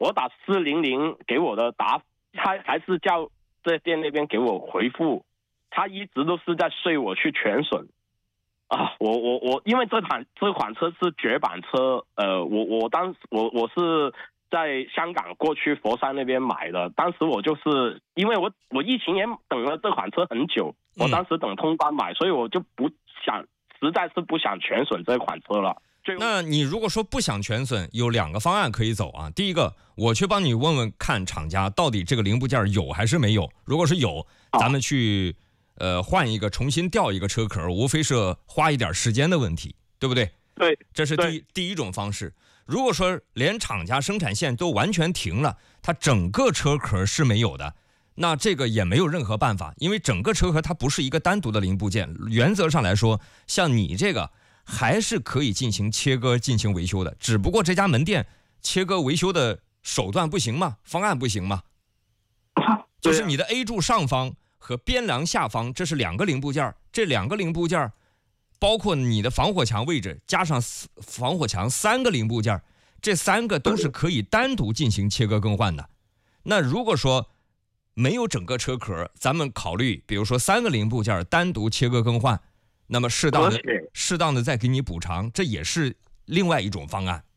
我打400给我的他还是叫这店那边给我回复，他一直都是在催我去全损啊！我因为这款车是绝版车，我是在香港过去佛山那边买的，当时我就是因为我疫情也等了这款车很久，我当时等通关买，所以我就实在是不想全损这款车了。 那你如果说不想全损，有2个方案可以走啊。第一个，我去帮你问问看厂家到底这个零部件有还是没有，如果是有，咱们去换一个，重新调一个车壳，无非是花一点时间的问题，对不对？ 对， 这是第一种方式。如果说连厂家生产线都完全停了，它整个车壳是没有的，那这个也没有任何办法，因为整个车壳它不是一个单独的零部件，原则上来说，像你这个还是可以进行切割进行维修的，只不过这家门店切割维修的手段不行嘛，方案不行嘛，就是你的 A 柱上方和边梁下方，这是2个零部件，这2个零部件包括你的防火墙位置加上防火墙3个零部件，这3个都是可以单独进行切割更换的。那如果说没有整个车壳，咱们考虑比如说3个零部件单独切割更换，那么适当的再给你补偿，这也是另外一种方案。